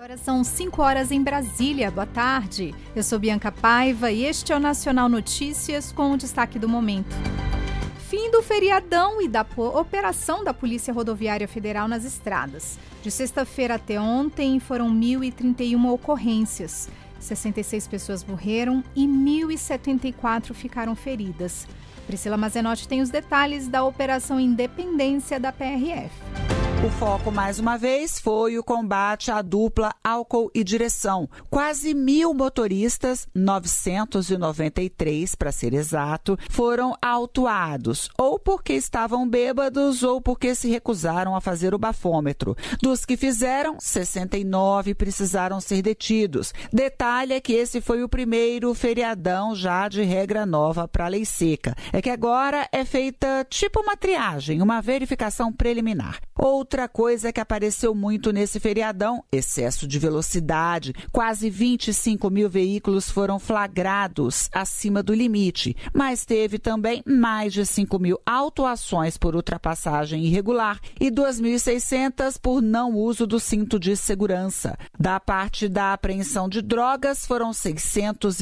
Agora são 5 horas em Brasília. Boa tarde. Eu sou Bianca Paiva e este é o Nacional Notícias com o destaque do momento. Fim do feriadão e da operação da Polícia Rodoviária Federal nas estradas. De sexta-feira até ontem foram 1.031 ocorrências. 66 pessoas morreram e 1.074 ficaram feridas. Priscila Mazenotti tem os detalhes da Operação Independência da PRF. O foco, mais uma vez, foi o combate à dupla álcool e direção. Quase 1.000 motoristas, 993 para ser exato, foram autuados, ou porque estavam bêbados ou porque se recusaram a fazer o bafômetro. Dos que fizeram, 69 precisaram ser detidos. Detalhe é que esse foi o primeiro feriadão já de regra nova para a lei seca. É que agora é feita tipo uma triagem, uma verificação preliminar. Outra coisa que apareceu muito nesse feriadão, excesso de velocidade. Quase 25 mil veículos foram flagrados acima do limite, mas teve também mais de 5 mil autuações por ultrapassagem irregular e 2.600 por não uso do cinto de segurança. Da parte da apreensão de drogas, foram 600